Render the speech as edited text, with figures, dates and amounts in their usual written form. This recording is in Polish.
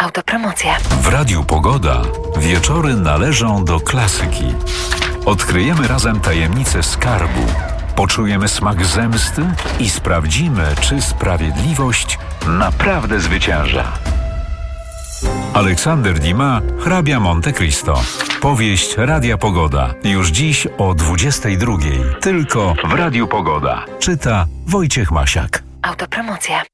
Autopromocja. W Radiu Pogoda wieczory należą do klasyki. Odkryjemy razem tajemnicę skarbu, poczujemy smak zemsty i sprawdzimy, czy sprawiedliwość naprawdę zwycięża. Aleksander Dumas, hrabia Monte Cristo. Powieść Radia Pogoda. Już dziś o 22:00. Tylko w Radiu Pogoda. Czyta Wojciech Masiak. Autopromocja.